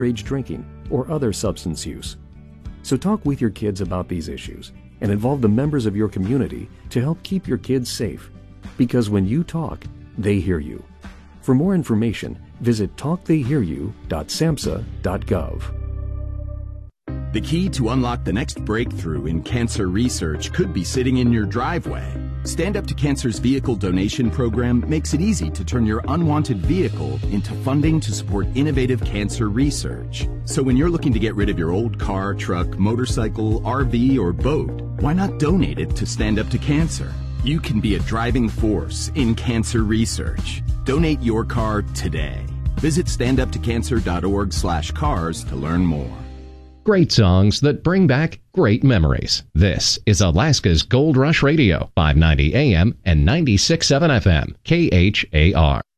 underage drinking, or other substance use. So talk with your kids about these issues and involve the members of your community to help keep your kids safe. Because when you talk, they hear you. For more information, visit talktheyhearyou.samhsa.gov. The key to unlock the next breakthrough in cancer research could be sitting in your driveway. Stand Up to Cancer's vehicle donation program makes it easy to turn your unwanted vehicle into funding to support innovative cancer research. So when you're looking to get rid of your old car, truck, motorcycle, RV, or boat, why not donate it to Stand Up to Cancer? You can be a driving force in cancer research. Donate your car today. Visit standuptocancer.org/cars to learn more. Great songs that bring back great memories. This is Alaska's Gold Rush Radio, 590 AM and 96.7 FM, KHAR.